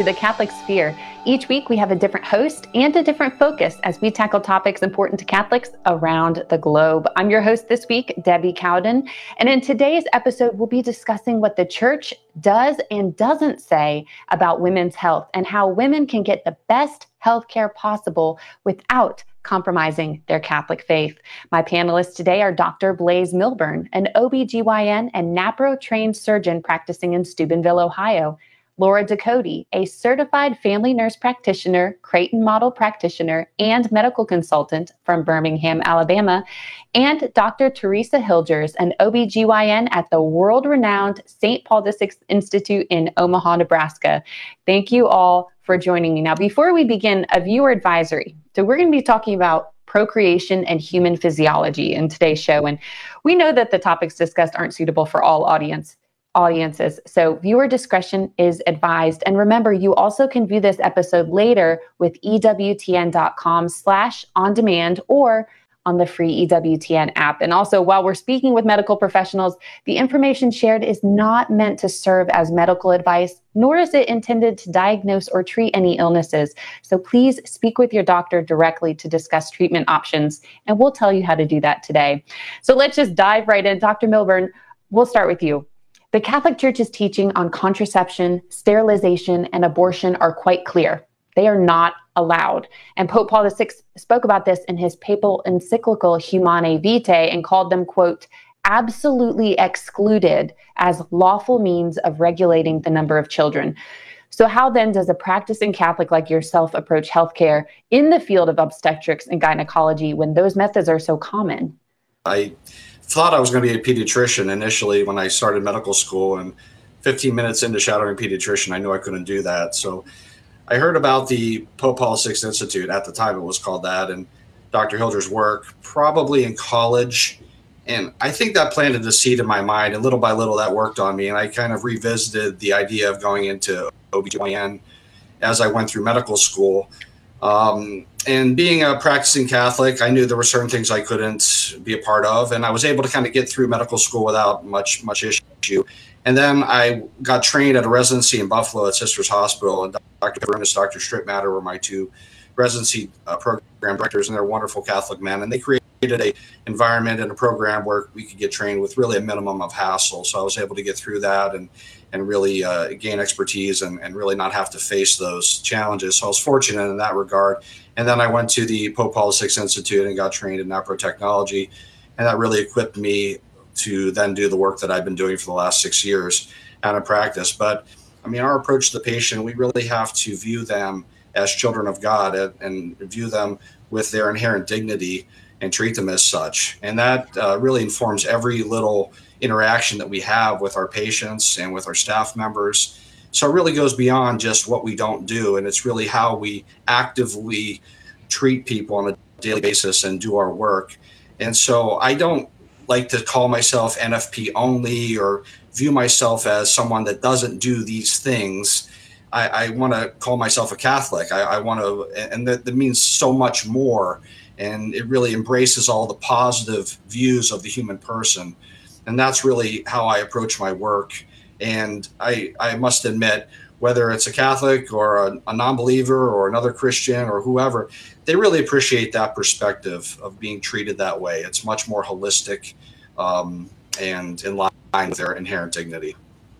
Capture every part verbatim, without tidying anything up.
to the Catholic Sphere. Each week we have a different host and a different focus as we tackle topics important to Catholics around the globe. I'm your host this week, Debbie Cowden, and in today's episode we'll be discussing what the Church does and doesn't say about women's health and how women can get the best health care possible without compromising their Catholic faith. My panelists today are Doctor Blaise Milburn, an O B G Y N and NAPRO-trained surgeon practicing in Steubenville, Ohio; Laura Ducote, a certified family nurse practitioner, Creighton model practitioner, and medical consultant from Birmingham, Alabama; and Doctor Teresa Hilgers, an O B G Y N at the world-renowned Saint Paul the Sixth Institute in Omaha, Nebraska. Thank you all for joining me. Now, before we begin, a viewer advisory. So we're going to be talking about procreation and human physiology in today's show. And we know that the topics discussed aren't suitable for all audience audiences. So viewer discretion is advised. And remember, you also can view this episode later with ewtn.com slash on demand or on the free E W T N app. And also, while we're speaking with medical professionals, the information shared is not meant to serve as medical advice, nor is it intended to diagnose or treat any illnesses. So please speak with your doctor directly to discuss treatment options, and we'll tell you how to do that today. So let's just dive right in. Doctor Milburn, we'll start with you. The Catholic Church's teaching on contraception, sterilization, and abortion are quite clear. They are not allowed. And Pope Paul the Sixth spoke about this in his papal encyclical Humanae Vitae and called them, quote, absolutely excluded as lawful means of regulating the number of children. So how then does a practicing Catholic like yourself approach healthcare in the field of obstetrics and gynecology when those methods are so common? I thought I was going to be a pediatrician initially when I started medical school, and fifteen minutes into shadowing pediatrician, I knew I couldn't do that. So I heard about the Pope Paul the Sixth Institute, at the time it was called that, and Doctor Hilger's work, probably in college. And I think that planted a seed in my mind, and little by little that worked on me. And I kind of revisited the idea of going into O B G Y N as I went through medical school. Um, and being a practicing Catholic, I knew there were certain things I couldn't be a part of, and I was able to kind of get through medical school without much, much issue. And then I got trained at a residency in Buffalo at Sisters Hospital, and Doctor Brunis, Doctor Strittmatter were my two residency uh, program directors, and they're wonderful Catholic men. And they created a environment and a program where we could get trained with really a minimum of hassle. So I was able to get through that and and really uh, gain expertise and, and really not have to face those challenges. So I was fortunate in that regard. And then I went to the Pope Paul the Sixth Institute and got trained in NAPRO technology, and that really equipped me to then do the work that I've been doing for the last six years out of practice. But I mean, our approach to the patient, we really have to view them as children of God and, and view them with their inherent dignity and treat them as such. And that uh, really informs every little interaction that we have with our patients and with our staff members. So it really goes beyond just what we don't do. And it's really how we actively treat people on a daily basis and do our work. And so I don't like to call myself N F P only or view myself as someone that doesn't do these things. I, I want to call myself a Catholic. I, I want to, and that, that means so much more. And it really embraces all the positive views of the human person. And that's really how I approach my work. And I, I must admit, whether it's a Catholic or a, a non-believer or another Christian or whoever, they really appreciate that perspective of being treated that way. It's much more holistic um, and in line with their inherent dignity.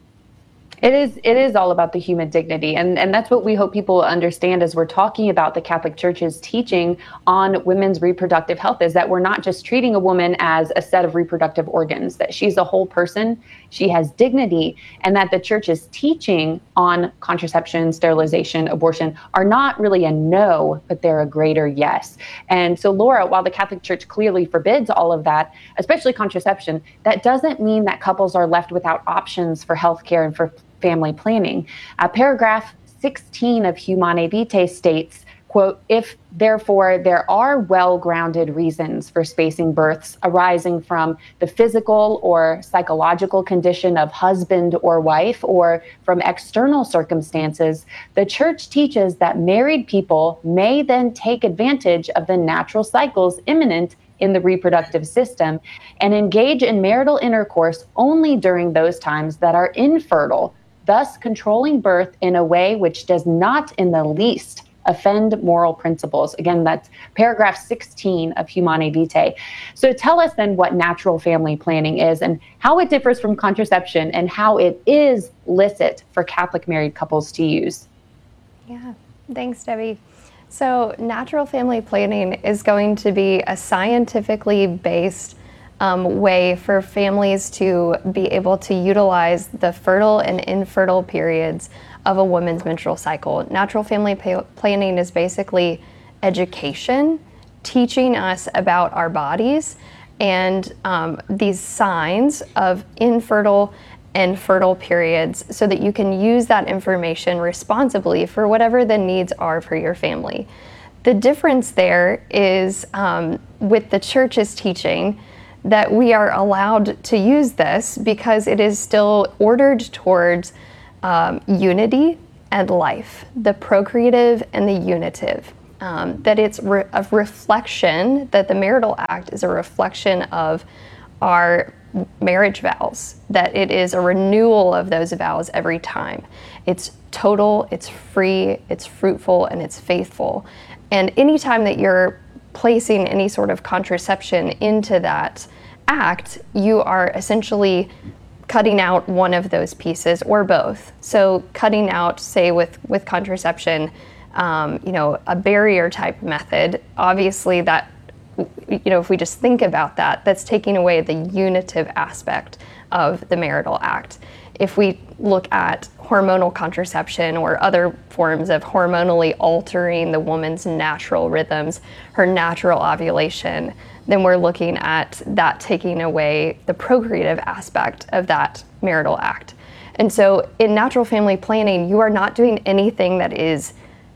It is it is all about the human dignity. And, and that's what we hope people understand as we're talking about the Catholic Church's teaching on women's reproductive health, is that we're not just treating a woman as a set of reproductive organs, that she's a whole person, she has dignity, and that the Church's teaching on contraception, sterilization, abortion are not really a no, but they're a greater yes. And so, Laura, while the Catholic Church clearly forbids all of that, especially contraception, that doesn't mean that couples are left without options for healthcare and for family planning. Uh, paragraph sixteen of Humanae Vitae states, quote, if therefore there are well-grounded reasons for spacing births arising from the physical or psychological condition of husband or wife or from external circumstances, the Church teaches that married people may then take advantage of the natural cycles imminent in the reproductive system and engage in marital intercourse only during those times that are infertile, thus controlling birth in a way which does not in the least offend moral principles. Again, that's paragraph sixteen of Humanae Vitae. So tell us then what natural family planning is and how it differs from contraception and how it is licit for Catholic married couples to use. Yeah, thanks, Debbie. So natural family planning is going to be a scientifically based um, way for families to be able to utilize the fertile and infertile periods of a woman's menstrual cycle. Natural family pa- planning is basically education, teaching us about our bodies and um, these signs of infertile and fertile periods so that you can use that information responsibly for whatever the needs are for your family. The difference there is um, with the church's teaching that we are allowed to use this because it is still ordered towards Um, unity and life, the procreative and the unitive, um, that it's re- a reflection, that the marital act is a reflection of our marriage vows, that it is a renewal of those vows every time. It's total, it's free, it's fruitful, and it's faithful. And anytime that you're placing any sort of contraception into that act, you are essentially cutting out one of those pieces or both. So cutting out, say with, with contraception, um, you know, a barrier type method, obviously that, you know, if we just think about that, that's taking away the unitive aspect of the marital act. If we look at hormonal contraception or other forms of hormonally altering the woman's natural rhythms, her natural ovulation, then we're looking at that taking away the procreative aspect of that marital act. And so in natural family planning, you are not doing anything that is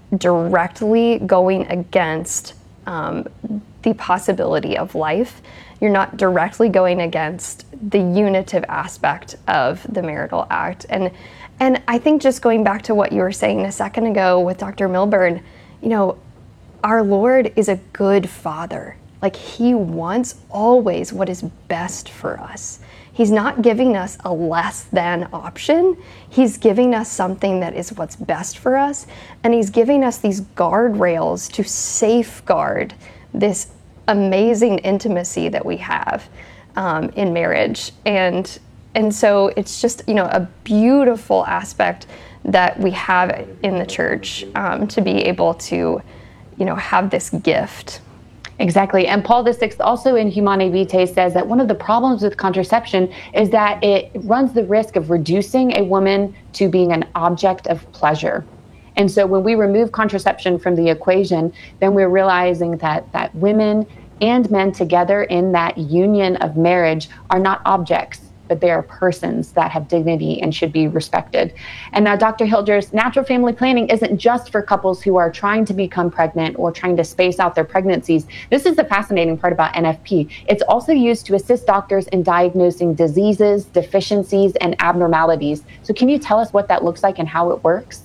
directly going against um, the possibility of life. You're not directly going against the unitive aspect of the marital act. And and I think just going back to what you were saying a second ago with Doctor Milburn, you know, our Lord is a good father. Like, he wants always what is best for us. He's not giving us a less than option. He's giving us something that is what's best for us. And he's giving us these guardrails to safeguard this amazing intimacy that we have um, in marriage. And and so it's just, you know, a beautiful aspect that we have in the church um, to be able to, you know, have this gift. Exactly. And Paul the Sixth also in Humanae Vitae says that one of the problems with contraception is that it runs the risk of reducing a woman to being an object of pleasure. And so when we remove contraception from the equation, then we're realizing that that women and men together in that union of marriage are not objects, but they are persons that have dignity and should be respected. And now, Doctor Hildreth, natural family planning isn't just for couples who are trying to become pregnant or trying to space out their pregnancies. This is the fascinating part about N F P. It's also used to assist doctors in diagnosing diseases, deficiencies, and abnormalities. So can you tell us what that looks like and how it works?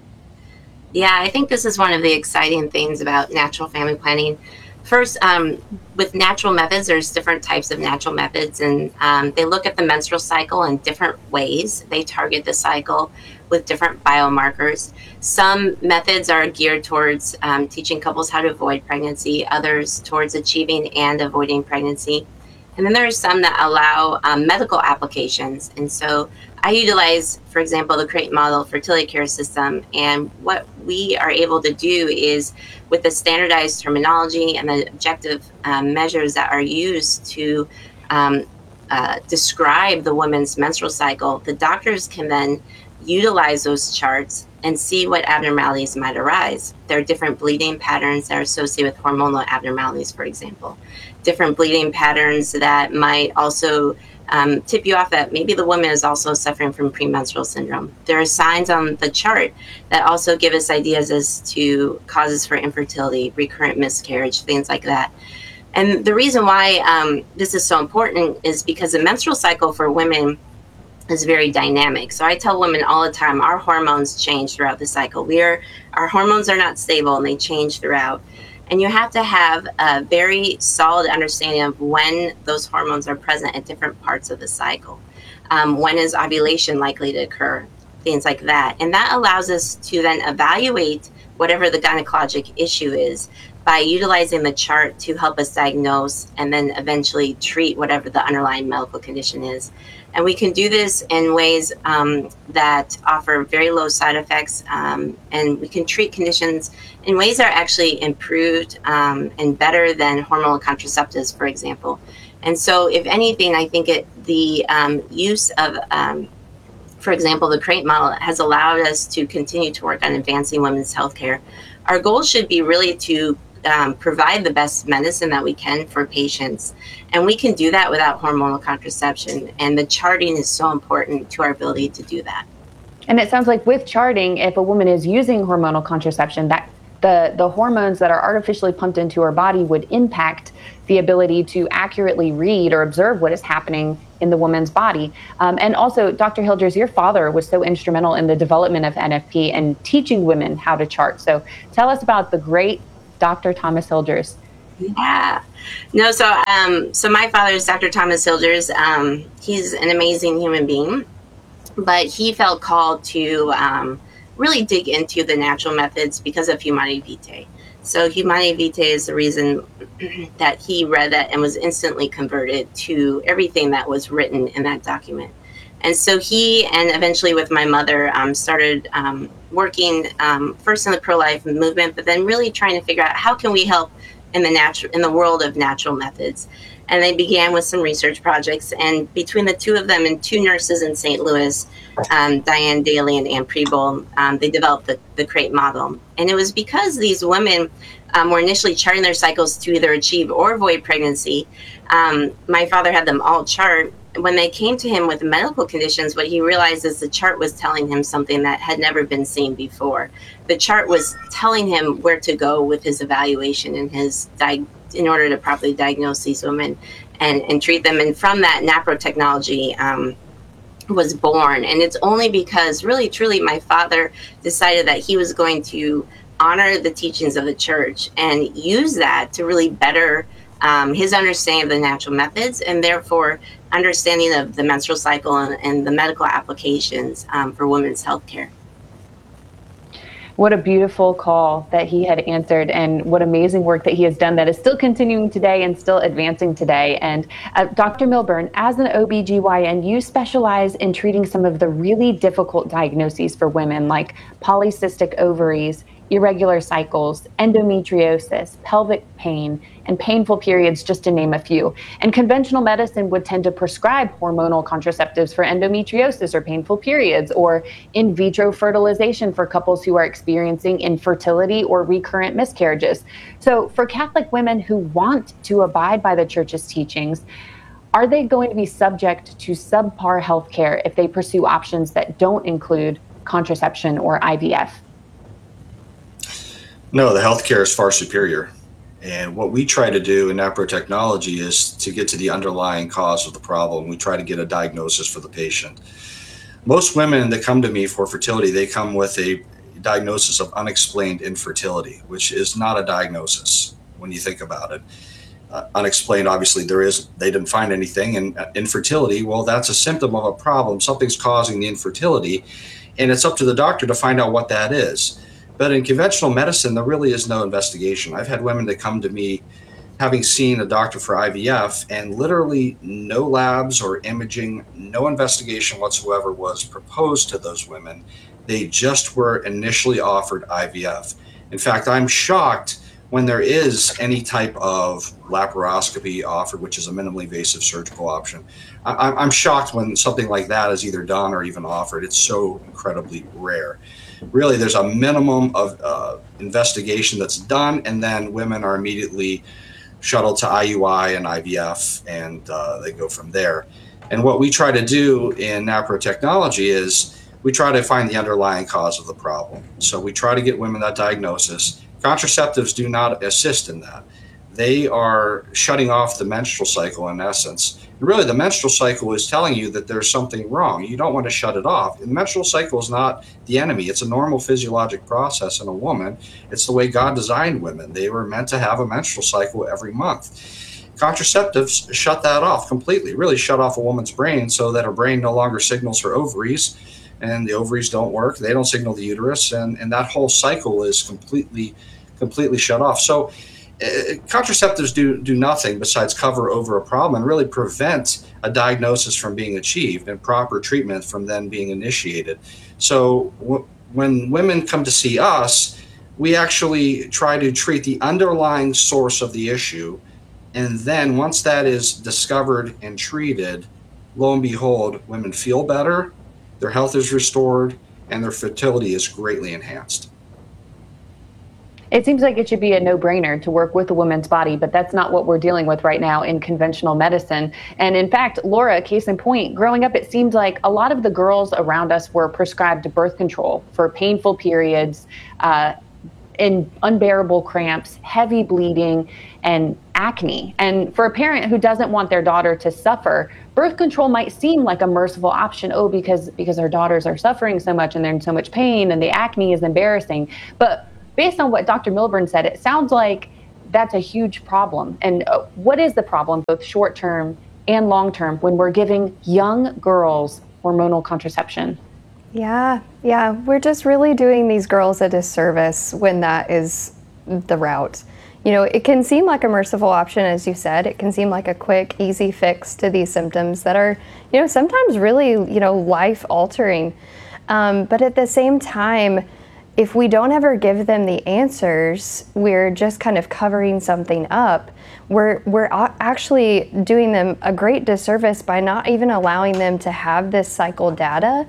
Yeah, I think this is one of the exciting things about natural family planning. First, um, with natural methods, there's different types of natural methods, and um, they look at the menstrual cycle in different ways. They target the cycle with different biomarkers. Some methods are geared towards um, teaching couples how to avoid pregnancy, others towards achieving and avoiding pregnancy. And then there are some that allow um, medical applications. And so I utilize, for example, the Create Model fertility care system. And what we are able to do is, with the standardized terminology and the objective um, measures that are used to um, uh, describe the woman's menstrual cycle, the doctors can then utilize those charts and see what abnormalities might arise. There are different bleeding patterns that are associated with hormonal abnormalities, for example. Different bleeding patterns that might also um, tip you off that maybe the woman is also suffering from premenstrual syndrome. There are signs on the chart that also give us ideas as to causes for infertility, recurrent miscarriage, things like that. And the reason why um, this is so important is because the menstrual cycle for women is very dynamic. So I tell women all the time, our hormones change throughout the cycle. We are, our hormones are not stable and they change throughout. And you have to have a very solid understanding of when those hormones are present at different parts of the cycle. Um, when is ovulation likely to occur? things like that. And that allows us to then evaluate whatever the gynecologic issue is by utilizing the chart to help us diagnose and then eventually treat whatever the underlying medical condition is. And we can do this in ways um, that offer very low side effects, um, and we can treat conditions in ways that are actually improved um, and better than hormonal contraceptives, for example. And so, if anything, I think it, the um, use of, um, for example, the CRATE model has allowed us to continue to work on advancing women's healthcare. Our goal should be really to Um, provide the best medicine that we can for patients. And we can do that without hormonal contraception. And the charting is so important to our ability to do that. And it sounds like with charting, if a woman is using hormonal contraception, that the, the hormones that are artificially pumped into her body would impact the ability to accurately read or observe what is happening in the woman's body. Um, and also, Doctor Hildreth, your father was so instrumental in the development of N F P and teaching women how to chart. So tell us about the great Doctor Thomas Hildreth. Yeah. No, so um, so my father is Doctor Thomas Hildreth. Um, he's an amazing human being, but he felt called to um, really dig into the natural methods because of Humanae Vitae. So Humanae Vitae is the reason that he read that and was instantly converted to everything that was written in that document. And so he, and eventually with my mother, um, started um, working um, first in the pro-life movement, but then really trying to figure out how can we help in the natural, in the world of natural methods. And they began with some research projects. And between the two of them and two nurses in Saint Louis, um, Diane Daly and Ann Preble, um, they developed the, the CRATE model. And it was because these women um, were initially charting their cycles to either achieve or avoid pregnancy. Um, my father had them all chart. When they came to him with medical conditions, what he realized is the chart was telling him something that had never been seen before. The chart was telling him where to go with his evaluation and his di- in order to properly diagnose these women and, and treat them. And from that, NAPRO technology um, was born. And it's only because really, truly, my father decided that he was going to honor the teachings of the church and use that to really better Um, his understanding of the natural methods, and therefore understanding of the menstrual cycle and, and the medical applications um, for women's healthcare. What a beautiful call that he had answered, and what amazing work that he has done that is still continuing today and still advancing today. And uh, Doctor Milburn, as an O B G Y N, you specialize in treating some of the really difficult diagnoses for women like polycystic ovaries, irregular cycles, endometriosis, pelvic pain, and painful periods, just to name a few. And conventional medicine would tend to prescribe hormonal contraceptives for endometriosis or painful periods, or in vitro fertilization for couples who are experiencing infertility or recurrent miscarriages. So for Catholic women who want to abide by the Church's teachings, are they going to be subject to subpar health care if they pursue options that don't include contraception or I V F? No, the healthcare is far superior. And what we try to do in NAPRO technology is to get to the underlying cause of the problem. We try to get a diagnosis for the patient. Most women that come to me for fertility, they come with a diagnosis of unexplained infertility, which is not a diagnosis when you think about it. Uh, unexplained, obviously, there is, they didn't find anything. And uh, infertility, well, that's a symptom of a problem. Something's causing the infertility, and it's up to the doctor to find out what that is. But in conventional medicine, there really is no investigation. I've had women that come to me having seen a doctor for I V F, and literally no labs or imaging, no investigation whatsoever was proposed to those women. They just were initially offered I V F. In fact, I'm shocked when there is any type of laparoscopy offered, which is a minimally invasive surgical option. I, I'm shocked when something like that is either done or even offered. It's so incredibly rare. Really, there's a minimum of uh, investigation that's done, and then women are immediately shuttled to I U I and I V F, and uh, they go from there. And what we try to do in NAPRO technology is we try to find the underlying cause of the problem. So we try to get women that diagnosis. Contraceptives do not assist in that. They are shutting off the menstrual cycle in essence. Really, the menstrual cycle is telling you that there's something wrong. You don't want to shut it off. The menstrual cycle is not the enemy. It's a normal physiologic process in a woman. It's the way God designed women. They were meant to have a menstrual cycle every month. Contraceptives shut that off completely, really shut off a woman's brain so that her brain no longer signals her ovaries and the ovaries don't work. They don't signal the uterus, and, and that whole cycle is completely, completely shut off. So uh, contraceptives do, do nothing besides cover over a problem and really prevent a diagnosis from being achieved and proper treatment from then being initiated. So w- when women come to see us, we actually try to treat the underlying source of the issue. And then once that is discovered and treated, lo and behold, women feel better, their health is restored, and their fertility is greatly enhanced. It seems like it should be a no-brainer to work with a woman's body, but that's not what we're dealing with right now in conventional medicine. And in fact, Laura, case in point, growing up, it seemed like a lot of the girls around us were prescribed birth control for painful periods, uh, in unbearable cramps, heavy bleeding, and acne. And for a parent who doesn't want their daughter to suffer, birth control might seem like a merciful option. Oh, because because our daughters are suffering so much and they're in so much pain and the acne is embarrassing. But based on what Doctor Milburn said, it sounds like that's a huge problem. And uh, what is the problem, both short term and long term, when we're giving young girls hormonal contraception? Yeah, yeah, we're just really doing these girls a disservice when that is the route. You know, it can seem like a merciful option, as you said. It can seem like a quick, easy fix to these symptoms that are, you know, sometimes really, you know, life-altering. Um, but at the same time, if we don't ever give them the answers, we're just kind of covering something up. We're we're actually doing them a great disservice by not even allowing them to have this cycle data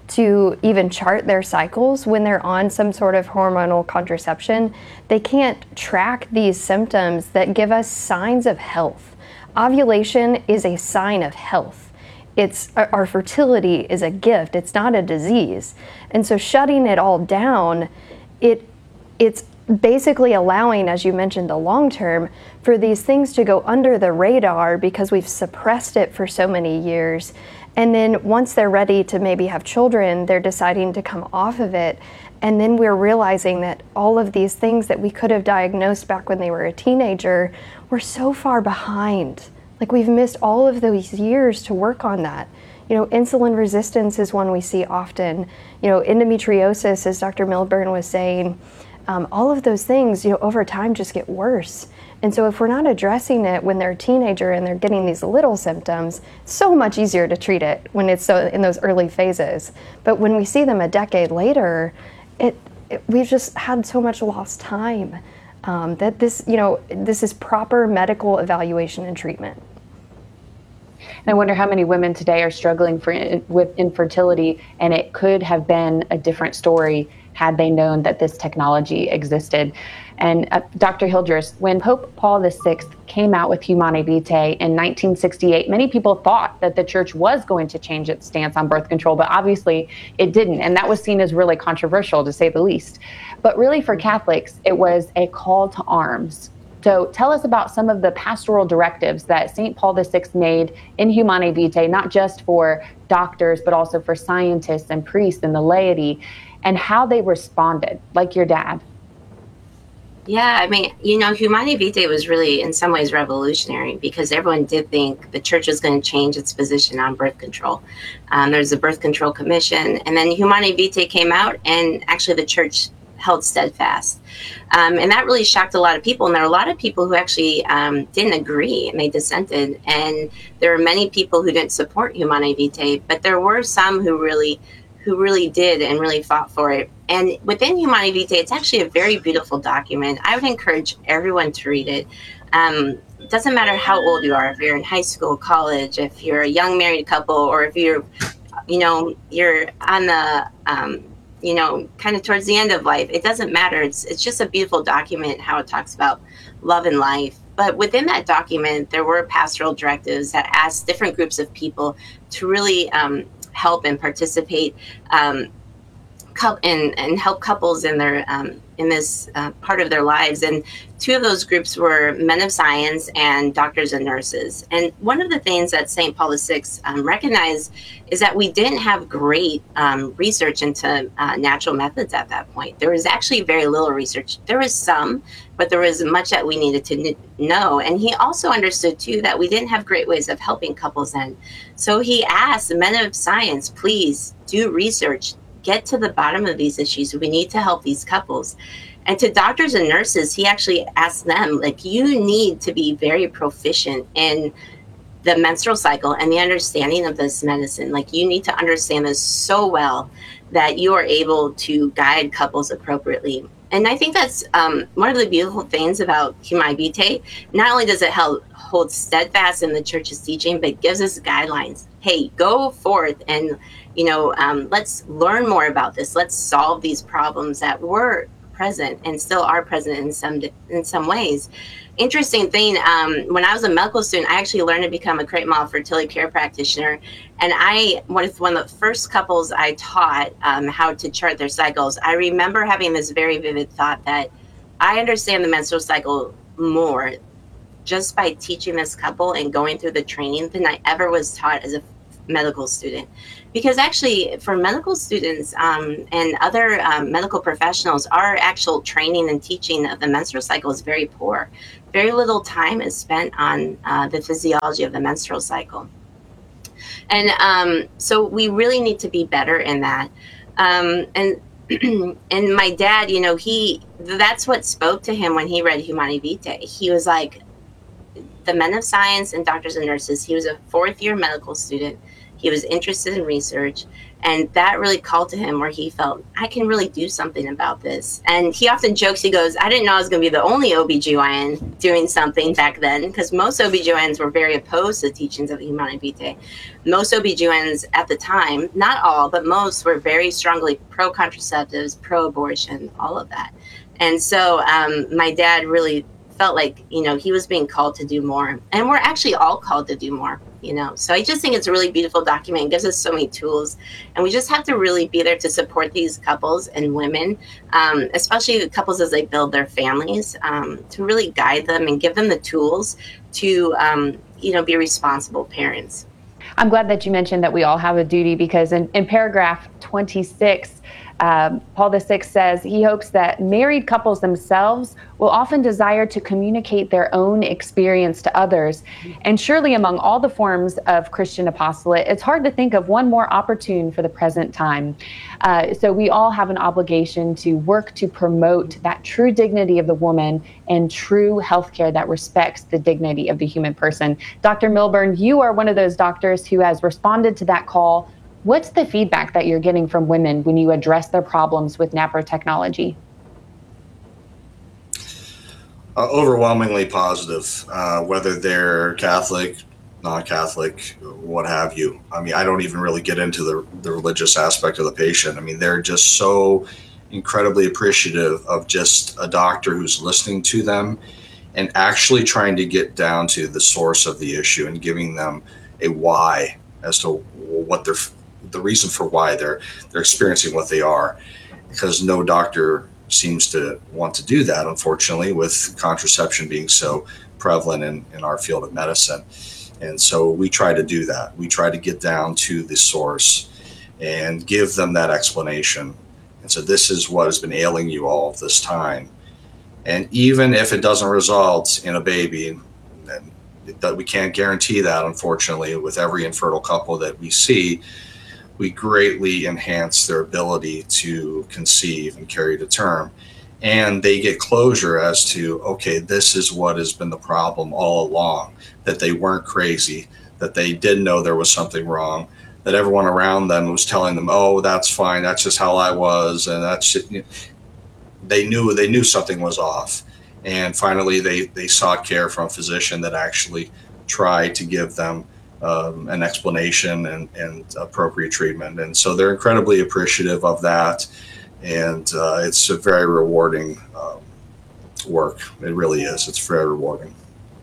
to even chart their cycles when they're on some sort of hormonal contraception. They can't track these symptoms that give us signs of health. Ovulation is a sign of health. It's our fertility is a gift. It's not a disease. And so shutting it all down, it it's basically allowing, as you mentioned, the long term, for these things to go under the radar because we've suppressed it for so many years. And then once they're ready to maybe have children, they're deciding to come off of it. And then we're realizing that all of these things that we could have diagnosed back when they were a teenager, we're so far behind. Like we've missed all of those years to work on that. You know, insulin resistance is one we see often. You know, endometriosis, as Doctor Milburn was saying, um, all of those things, you know, over time just get worse. And so if we're not addressing it when they're a teenager and they're getting these little symptoms, it's so much easier to treat it when it's so in those early phases. But when we see them a decade later, it, it we've just had so much lost time um, that this, you know, this is proper medical evaluation and treatment. And I wonder how many women today are struggling for, with infertility, and it could have been a different story had they known that this technology existed. And uh, Doctor Hildreth, when Pope Paul the Sixth came out with Humanae Vitae in nineteen sixty-eight, many people thought that the church was going to change its stance on birth control, but obviously it didn't. And that was seen as really controversial, to say the least. But really for Catholics, it was a call to arms. So tell us about some of the pastoral directives that Saint Paul the Sixth made in Humanae Vitae, not just for doctors, but also for scientists and priests and the laity, and how they responded, like your dad. Yeah, I mean, you know, Humanae Vitae was really in some ways revolutionary because everyone did think the church was going to change its position on birth control. Um, there's a birth control commission, and then Humanae Vitae came out, and actually the church held steadfast. Um, and that really shocked a lot of people. And there are a lot of people who actually um, didn't agree and they dissented. And there are many people who didn't support Humanae Vitae, but there were some who really who really did and really fought for it. And within Humanae Vitae, it's actually a very beautiful document. I would encourage everyone to read it. Um, it doesn't matter how old you are, if you're in high school, college, if you're a young married couple, or if you're, you know, you're on the, um, you know, kind of towards the end of life. It doesn't matter. It's it's just a beautiful document, how it talks about love and life. But within that document, there were pastoral directives that asked different groups of people to really um, help and participate um, and, and help couples in their um, in this uh, part of their lives. And two of those groups were men of science and doctors and nurses. And one of the things that Saint Paul the Sixth um, recognized is that we didn't have great um, research into uh, natural methods at that point. There was actually very little research. There was some, but there was much that we needed to n- know. And he also understood, too, that we didn't have great ways of helping couples then. So he asked the men of science, please do research, get to the bottom of these issues. We need to help these couples. And to doctors and nurses, he actually asked them, like, you need to be very proficient in the menstrual cycle and the understanding of this medicine. Like, you need to understand this so well that you are able to guide couples appropriately. And I think that's um, one of the beautiful things about Humanae Vitae. Not only does it help hold steadfast in the church's teaching, but it gives us guidelines. Hey, go forth and, you know, um, let's learn more about this. Let's solve these problems that were present and still are present in some in some ways. Interesting thing, um, when I was a medical student, I actually learned to become a crate model fertility care practitioner. And I, one of, one of the first couples I taught um, how to chart their cycles, I remember having this very vivid thought that I understand the menstrual cycle more just by teaching this couple and going through the training than I ever was taught as a medical student. Because actually, for medical students um, and other um, medical professionals, our actual training and teaching of the menstrual cycle is very poor. Very little time is spent on uh, the physiology of the menstrual cycle. And um, so we really need to be better in that. Um, and and my dad, you know, he that's what spoke to him when he read Humanae Vitae. He was like, the men of science and doctors and nurses, he was a fourth year medical student. He was interested in research, and that really called to him where he felt, I can really do something about this. And he often jokes, he goes, I didn't know I was going to be the only O B G Y N doing something back then, because most O B G Y Ns were very opposed to the teachings of the Humanae Vitae. Most O B G Y Ns at the time, not all, but most were very strongly pro-contraceptives, pro-abortion, all of that. And so um, my dad really felt like, you know, he was being called to do more. And we're actually all called to do more, you know. So I just think it's a really beautiful document. It gives us so many tools. And we just have to really be there to support these couples and women, um, especially the couples as they build their families, um, to really guide them and give them the tools to, um, you know, be responsible parents. I'm glad that you mentioned that we all have a duty, because in, in paragraph twenty-six, Um, Paul the Sixth says he hopes that married couples themselves will often desire to communicate their own experience to others. And surely among all the forms of Christian apostolate, it's hard to think of one more opportune for the present time. Uh, so we all have an obligation to work to promote that true dignity of the woman and true healthcare that respects the dignity of the human person. Doctor Milburn, you are one of those doctors who has responded to that call. What's the feedback that you're getting from women when you address their problems with NAPRO technology? Uh, overwhelmingly positive, uh, whether they're Catholic, non-Catholic, what have you. I mean, I don't even really get into the, the religious aspect of the patient. I mean, they're just so incredibly appreciative of just a doctor who's listening to them and actually trying to get down to the source of the issue and giving them a why as to what they're the reason for why they're they're experiencing what they are, because no doctor seems to want to do that, unfortunately, with contraception being so prevalent in, in our field of medicine. And so we try to do that. We try to get down to the source and give them that explanation. And so this is what has been ailing you all of this time. And even if it doesn't result in a baby, and that we can't guarantee that, unfortunately, with every infertile couple that we see, we greatly enhance their ability to conceive and carry to term. And they get closure as to, okay, this is what has been the problem all along, that they weren't crazy, that they did know there was something wrong, that everyone around them was telling them, oh, that's fine, that's just how I was, and that's just, you know, they knew they knew something was off. And finally, they, they sought care from a physician that actually tried to give them Um, an explanation and, and appropriate treatment. And so they're incredibly appreciative of that. And uh, it's a very rewarding um, work. It really is. It's very rewarding.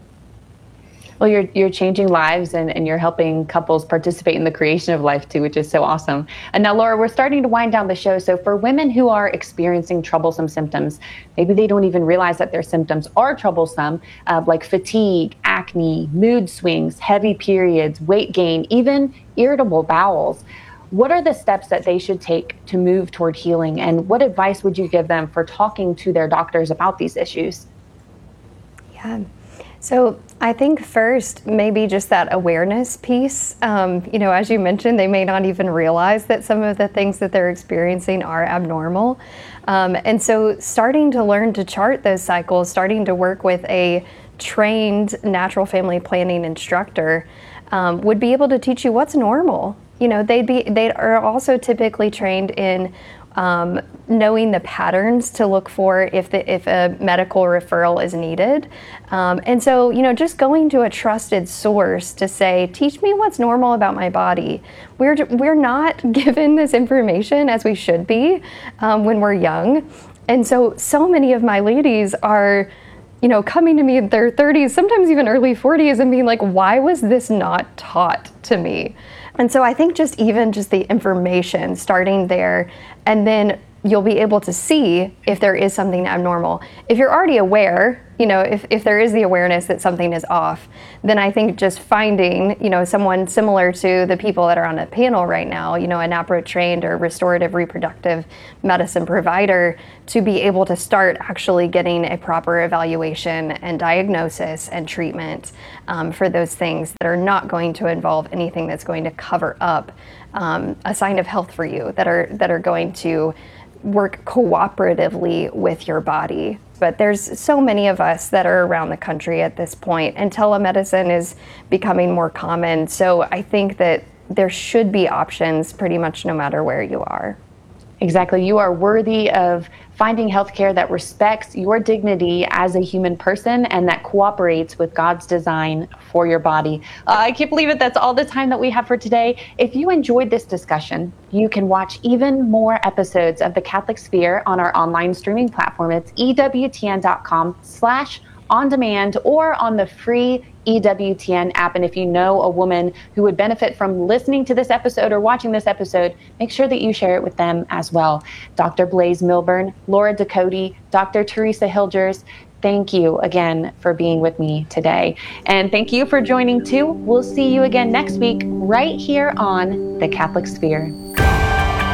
Well, you're you're changing lives and, and you're helping couples participate in the creation of life too, which is so awesome. And now, Laura, we're starting to wind down the show. So for women who are experiencing troublesome symptoms, maybe they don't even realize that their symptoms are troublesome, uh, like fatigue, acne, mood swings, heavy periods, weight gain, even irritable bowels. What are the steps that they should take to move toward healing? And what advice would you give them for talking to their doctors about these issues? Yeah. So I think first, maybe just that awareness piece. Um, you know, as you mentioned, they may not even realize that some of the things that they're experiencing are abnormal. Um, and so starting to learn to chart those cycles, starting to work with a trained natural family planning instructor um, would be able to teach you what's normal. You know, they'd be, they are also typically trained in Um, knowing the patterns to look for if the, if a medical referral is needed. Um, and so, you know, just going to a trusted source to say, teach me what's normal about my body. We're, we're not given this information as we should be um, when we're young. And so, so many of my ladies are, you know, coming to me in their thirties, sometimes even early forties, and being like, why was this not taught to me? And so I think just even just the information starting there, and then you'll be able to see if there is something abnormal. If you're already aware, you know, if, if there is the awareness that something is off, then I think just finding, you know, someone similar to the people that are on a panel right now, you know, a NAPRO trained or restorative reproductive medicine provider, to be able to start actually getting a proper evaluation and diagnosis and treatment um, for those things that are not going to involve anything that's going to cover up um, a sign of health for you, that are that are going to work cooperatively with your body. But there's so many of us that are around the country at this point, and telemedicine is becoming more common. So I think that there should be options pretty much no matter where you are. Exactly. You are worthy of finding healthcare that respects your dignity as a human person and that cooperates with God's design for your body. Uh, I can't believe it. That's all the time that we have for today. If you enjoyed this discussion, you can watch even more episodes of The Catholic Sphere on our online streaming platform. It's ewtn.com slash on demand or on the free E W T N app. And if you know a woman who would benefit from listening to this episode or watching this episode, make sure that you share it with them as well. Doctor Blaise Milburn, Laura Ducote, Doctor Teresa Hilgers, thank you again for being with me today. And thank you for joining too. We'll see you again next week right here on The Catholic Sphere.